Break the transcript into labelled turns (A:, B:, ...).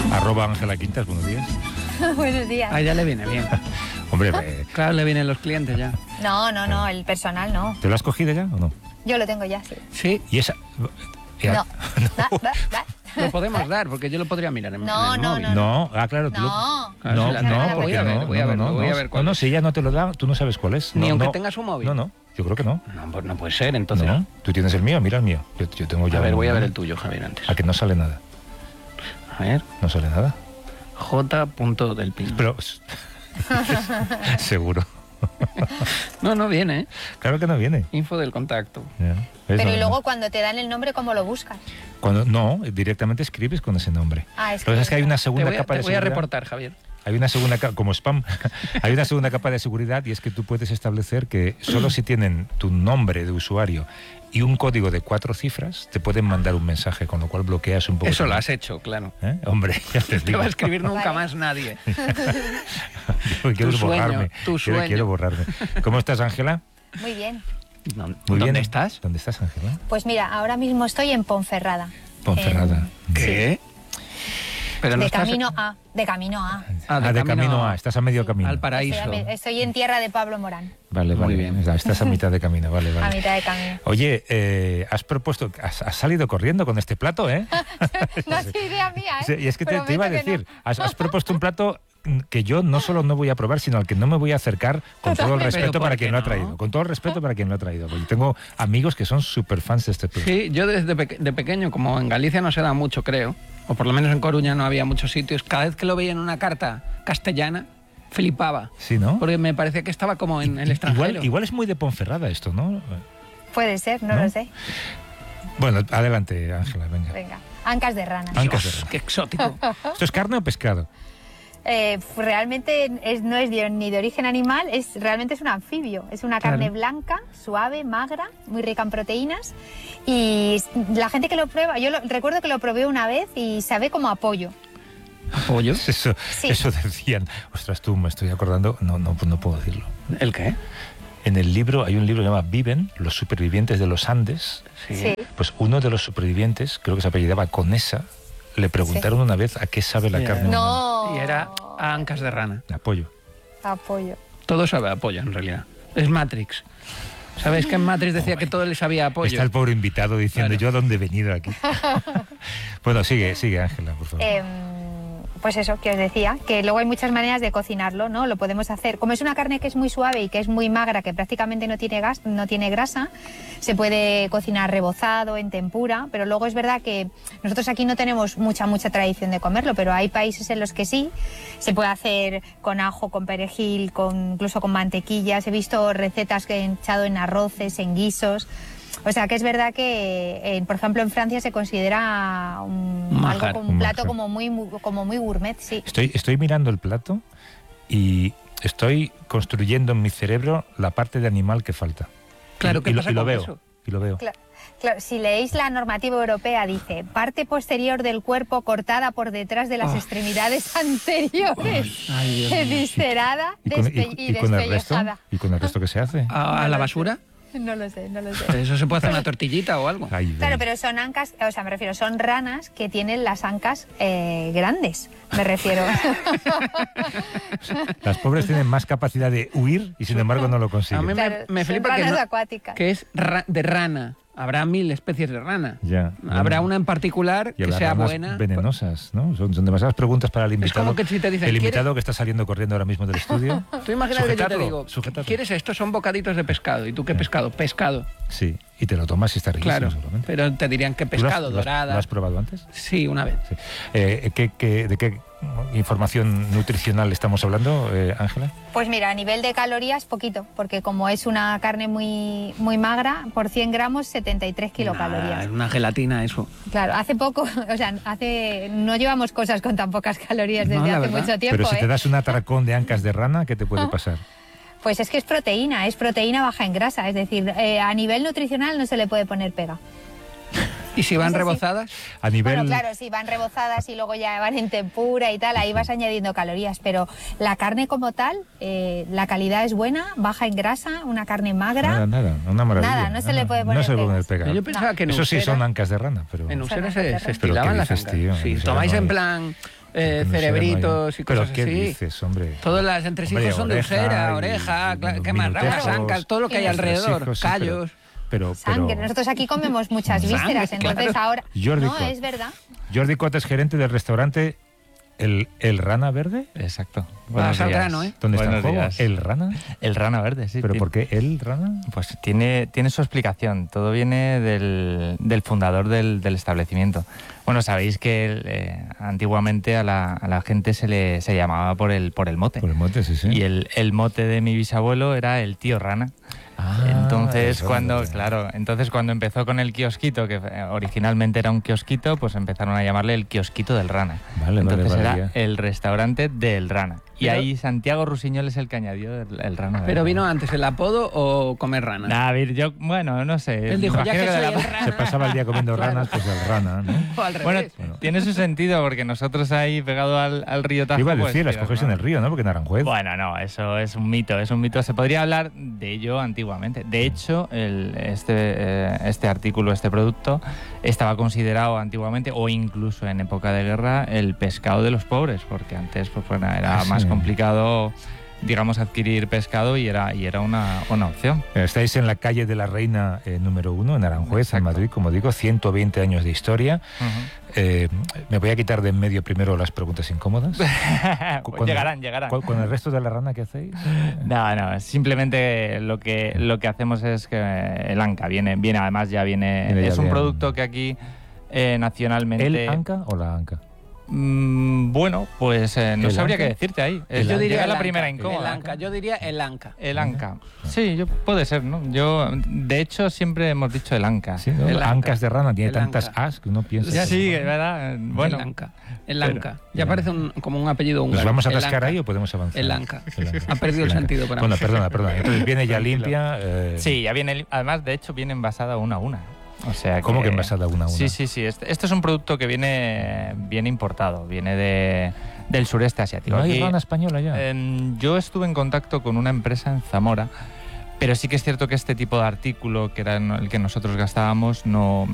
A: Ángela Quintas, buenos días.
B: Buenos días.
C: A ella le viene bien.
A: Hombre,
C: Claro, le vienen los clientes ya.
B: No, el personal no.
A: ¿te lo has cogido ya o no?
B: Yo lo tengo ya, sí.
C: Sí,
A: ¿Y esa?
B: No.
C: lo podemos dar, porque yo lo podría mirar en
B: No,
C: el
B: no,
C: móvil.
A: No, claro. tú
B: No.
C: Claro,
A: No,
C: si la
A: no,
C: tengo,
A: porque
C: voy a ver,
A: no.
C: voy a ver,
A: No,
C: voy a ver cuál
A: no,
C: es.
A: si ella no te lo da, tú no sabes cuál es.
C: Ni
A: No,
C: aunque
A: no.
C: tenga su móvil.
A: No, yo creo que no.
C: No, pues no puede ser, entonces.
A: No, tú tienes el mío, mira el mío. Yo tengo ya.
C: A ver, voy a ver
A: uno.
C: el tuyo, Javier, antes.
A: A que no sale nada.
C: A ver,
A: No sale nada.
C: J. del Pino.
A: Pero seguro.
C: No viene, ¿eh?
A: Claro que no viene.
C: Info del contacto.
A: Ya.
B: Pero
A: Eso
B: y
A: no.
B: luego cuando te dan el nombre, ¿cómo lo buscas?
A: Cuando no, directamente escribes con ese nombre.
B: Ah,
A: Lo que pasa es que hay una segunda capa
C: Te
A: de
C: voy a
A: seguridad.
C: reportar, Javier.
A: Hay una segunda capa, como spam, hay una segunda capa de seguridad, y es que tú puedes establecer que solo si tienen tu nombre de usuario y un código de 4 cifras, te pueden mandar un mensaje, con lo cual bloqueas un poco.
C: Eso lo
A: también.
C: has hecho, claro.
A: ¿Eh? Hombre, ya te
C: Te
A: digo.
C: va a escribir nunca
B: Vale.
C: más nadie.
A: Yo quiero
C: Tu sueño,
A: borrarme.
C: tu sueño.
A: Quiero borrarme. ¿Cómo estás, Ángela?
B: Muy bien.
A: Muy
C: ¿Dónde
A: bien.
C: estás?
A: ¿Dónde estás, Ángela?
B: Pues mira, ahora mismo estoy en Ponferrada.
A: Ponferrada.
C: ¿Qué? Pero no
B: De
C: estás...
B: camino a. De camino a.
A: De camino a. Estás a medio camino.
C: Al paraíso.
B: Estoy en tierra de Pablo Morán.
A: Vale,
C: Muy
A: vale.
C: bien.
A: Estás a mitad de camino, vale.
B: A mitad de camino.
A: Oye, has salido corriendo con este plato, ¿eh?
B: No es idea mía, ¿eh?
A: Sí, y es que te
B: Prometo
A: iba a
B: que
A: decir,
B: no.
A: has propuesto un plato que yo no solo no voy a probar, sino al que no me voy a acercar, con todo el
B: Totalmente.
A: respeto
C: ¿Pero
A: para
C: por
A: quien
C: qué
A: lo ha
C: no?
A: traído. Con todo el respeto para quien lo ha traído. Porque tengo amigos que son súper fans de este plato.
C: Sí, yo desde de pequeño, como en Galicia no se da mucho, creo, o por lo menos en Coruña no había muchos sitios, cada vez que lo veía en una carta castellana, flipaba.
A: Sí, ¿no?
C: Porque me parecía que estaba como en el extranjero.
A: Igual es muy de Ponferrada esto, ¿no?
B: Puede ser, no
A: ¿No?
B: lo sé.
A: Bueno, adelante, Ángela, venga.
B: Venga. Ancas de rana.
A: Ancas de
C: Dios,
A: rana.
C: qué exótico.
A: ¿Esto es carne o pescado?
B: Realmente no es ni de origen animal, realmente es un anfibio. Es una carne blanca, suave, magra, muy rica en proteínas. Y la gente que lo prueba, recuerdo que lo probé una vez y sabe como a pollo.
C: ¿Pollo?
A: Eso,
B: Sí.
A: eso decían. Ostras, tú me estoy acordando. No puedo decirlo.
C: ¿El qué?
A: En el libro, hay un libro que se llama Viven, los supervivientes de los Andes.
B: Sí.
A: Pues uno de los supervivientes, creo que se apellidaba Conesa, le preguntaron una vez a qué sabe la
C: Sí,
A: carne humana.
B: No.
C: Y era a ancas de rana.
A: De apoyo.
B: A pollo.
C: Todo sabe a pollo, en realidad. Es Matrix. ¿Sabéis que en Matrix decía que todo le sabía a pollo?
A: Está el pobre invitado diciendo,
C: Claro.
A: ¿yo a dónde he venido aquí? Bueno, sigue, Ángela, por favor.
B: Pues eso, que os decía, que luego hay muchas maneras de cocinarlo, ¿no? Lo podemos hacer. Como es una carne que es muy suave y que es muy magra, que prácticamente no tiene grasa, se puede cocinar rebozado, en tempura, pero luego es verdad que nosotros aquí no tenemos mucha tradición de comerlo, pero hay países en los que sí. Se puede hacer con ajo, con perejil, incluso con mantequillas. He visto recetas que he echado en arroces, en guisos. O sea que es verdad que, por ejemplo, en Francia se considera
C: Manjar.
B: algo como un plato
A: manjar.
B: como muy gourmet, sí.
A: Estoy mirando el plato y estoy construyendo en mi cerebro la parte de animal que falta.
C: Claro, ¿qué
A: y
C: pasa
A: lo
C: con
A: veo.
C: eso?
A: Y lo veo.
B: Claro, si leéis la normativa europea dice parte posterior del cuerpo cortada por detrás de las extremidades anteriores,
C: Ay, Dios mío.
B: viscerada
A: ¿Y con el resto?
B: despellejada.
A: ¿Y con el resto qué se hace?
C: ¿A la basura?
B: No lo sé.
C: Eso se puede hacer una tortillita o algo.
A: Ay,
B: Claro, pero son ancas, o sea, me refiero, son ranas que tienen las ancas grandes, me refiero.
A: Las pobres tienen más capacidad de huir y sin embargo no lo
C: A
A: consiguen.
C: mí
B: Claro,
C: me
B: son
C: flipa
B: ranas acuáticas.
C: que es de rana. Habrá 1000 especies de rana.
A: Ya,
C: Habrá
A: bueno.
C: una en particular
A: Y
C: que
A: habrá
C: sea
A: ranas
C: buena.
A: venenosas, ¿no? Son demasiadas preguntas para el invitado.
C: como que si te dicen,
A: el
C: ¿quieres?
A: invitado que está saliendo corriendo ahora mismo del estudio.
C: Tú imaginas que yo te
A: Sujetadlo,
C: digo,
A: sujetadlo.
C: ¿quieres esto? Son bocaditos de pescado. ¿Y tú qué pescado? Pescado.
A: Sí, y te lo tomas y está riquísimo,
C: Claro.
A: seguramente.
C: Pero te dirían que
A: ¿Tú lo has-
C: pescado,
A: lo has-
C: dorada.
A: ¿Lo has probado antes?
C: Sí, una vez.
A: Sí. ¿De qué información nutricional estamos hablando, Ángela?
B: Pues mira, a nivel de calorías, poquito, porque como es una carne muy magra, por 100 gramos, 73 kilocalorías.
C: Es una gelatina eso.
B: Claro, hace poco, o sea, no llevamos cosas con tan pocas calorías desde
C: No, la
B: hace
C: verdad.
B: mucho tiempo,
A: Pero si
B: ¿eh?
A: te das un atracón de ancas de rana, ¿qué te puede pasar?
B: Pues es que es proteína baja en grasa, es decir, a nivel nutricional no se le puede poner pega.
C: ¿Y si van
B: Eso sí.
C: rebozadas?
A: A nivel...
B: Bueno, claro, sí, van rebozadas y luego ya van en tempura y tal, ahí vas añadiendo calorías, pero la carne como tal, la calidad es buena, baja en grasa, una carne magra.
A: Nada, una maravilla.
B: Nada, no se le puede poner
A: No se le puede poner
B: pegas.
A: pega.
C: Yo pensaba que en
A: Eso sí
C: Usera-
A: son ancas de rana, pero...
C: En Usera
B: Son
C: se
B: ancas de
C: estilaban
A: ¿Pero qué
C: las
A: dices,
C: ancas.
A: tío?
C: Si
A: En Usera
C: tomáis
A: no
C: en
A: hay.
C: plan cerebritos y
A: ¿Pero
C: cosas
A: qué
C: así.
A: dices, hombre?
C: Todos los entresijos
A: Hombre,
C: son de usera,
A: y
C: oreja,
A: los
C: ¿qué más? Ramas,
A: minutejos,
C: ancas, todo lo que hay
B: los
C: alrededor,
A: entresijos, sí,
C: callos.
A: Pero
B: Sangre. Nosotros aquí comemos muchas
C: Sangre,
B: vísceras, entonces
C: claro.
B: ahora...
A: Jordi
B: no,
A: Cot.
B: es verdad.
A: Jordi Cot es gerente del restaurante El Rana Verde.
D: Exacto.
C: Vas al grano, ¿eh?
A: ¿Dónde está el
D: Buenos
A: juego?
D: días.
A: ¿El Rana?
D: El Rana Verde, sí.
A: ¿Pero por qué el Rana?
D: Pues tiene su explicación. Todo viene del fundador del establecimiento. Bueno, sabéis que antiguamente a la gente se llamaba por el mote.
A: Por el mote, sí, sí.
D: Y el mote de mi bisabuelo era el tío Rana. Entonces cuando empezó con el kiosquito, que originalmente era un kiosquito, pues empezaron a llamarle el kiosquito del Rana. Entonces era
A: ya.
D: el restaurante del Rana. Y
C: Pero-
D: ahí Santiago Rusiñol es el que añadió el Rana.
C: ¿Pero vino antes el apodo o comer ranas?
D: David, yo, bueno, no sé.
C: Él dijo, ya
D: imagino
C: que soy
D: de
C: el rana.
A: Se pasaba el día comiendo ranas, pues el Rana, ¿no?
C: O al
D: Bueno,
C: revés.
D: tiene su sentido, porque nosotros ahí pegado al río Tajo...
A: Iba a
D: pues,
A: decir, las
D: tío,
A: cogéis
D: ¿no?
A: en el río, ¿no? Porque en Aranjuez.
D: Bueno, no, eso es un mito, es un mito. Se podría hablar de ello antiguamente. De hecho, este artículo, este producto, estaba considerado antiguamente, o incluso en época de guerra, el pescado de los pobres, porque antes pues, bueno, era
A: Ah,
D: más
A: sí.
D: complicado, digamos, adquirir pescado y era una opción.
A: Estáis en la calle de la Reina número 1, en Aranjuez,
D: Exacto.
A: en Madrid, como digo, 120 años de historia. Me voy a quitar de en medio primero las preguntas incómodas. Cuando-
D: Llegarán.
A: ¿Con el resto de la rana qué hacéis?
D: No, simplemente lo que hacemos es que el anca viene además ya viene
A: Viene ya
D: es un
A: bien.
D: producto que aquí nacionalmente...
A: ¿El anca o la anca?
D: Bueno, pues no
A: ¿El
D: sabría
A: anca?
D: qué decirte ahí.
A: El
C: Yo diría
D: Llega
C: el
D: la
C: anca,
D: primera
C: el
D: incómoda.
C: anca. Yo diría el anca.
D: El anca. Sí, puede ser, ¿no? De hecho, siempre hemos dicho el anca.
A: Sí, ¿no?
C: El anca.
A: Ancas de rana, tiene
C: El
A: tantas
C: anca.
A: as que uno piensa.
D: Ya
A: que-
D: sí, es verdad. Bueno,
C: el anca. El
D: pero-
C: anca. Ya parece como un apellido húngaro.
A: ¿Nos vamos a
C: El
A: atascar
C: anca.
A: ahí o podemos avanzar?
C: El anca.
A: El anca.
C: Ha perdido el
A: anca.
C: sentido para
A: Bueno,
C: mí.
A: perdona. Entonces viene ya
D: Tranquilo.
A: limpia.
D: sí, ya viene. Además, de hecho, viene envasada una a una. O sea,
A: ¿Cómo que envasada una a una?
D: Sí. Esto es un producto que viene importado, viene del sureste asiático.
A: ¿No hay
D: Aquí-
A: rana española ya?
D: Yo estuve en contacto con una empresa en Zamora, pero sí que es cierto que este tipo de artículo, que era el que nosotros gastábamos, no